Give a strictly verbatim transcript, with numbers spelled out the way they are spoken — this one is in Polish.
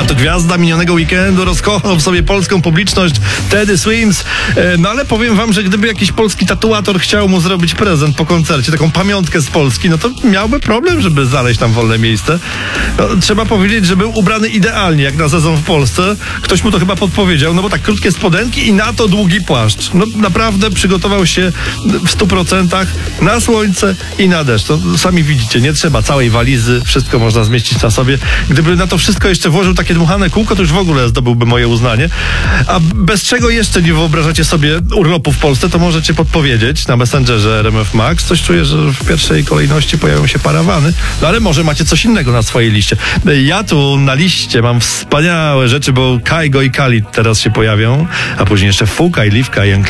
to gwiazda minionego weekendu rozkochał w sobie polską publiczność, Teddy Swims. No ale powiem wam, że gdyby jakiś polski tatuator chciał mu zrobić prezent po koncercie, taką pamiątkę z Polski, no to miałby problem, żeby znaleźć tam wolne miejsce. No, trzeba powiedzieć, że był ubrany idealnie, jak na sezon w Polsce. Ktoś mu to chyba podpowiedział, no bo tak krótkie spodenki i na to długi płaszcz. No naprawdę przygotował się w stu procentach na słońce i na deszcz. To sami widzicie, nie trzeba całej walizy, wszystko można zmieścić na sobie. Gdyby na to wszystko jeszcze włożył takie dmuchane kółko, to już w ogóle zdobyłby moje uznanie. A bez czego jeszcze nie wyobrażacie sobie urlopu w Polsce, to możecie podpowiedzieć na Messengerze R M F Max. Coś czuję, że w pierwszej kolejności pojawią się parawany, no ale może macie coś innego na swojej liście. Ja tu na liście mam wspaniałe rzeczy, bo Kaigo i Kali teraz się pojawią, a później jeszcze Fuka i Liwka i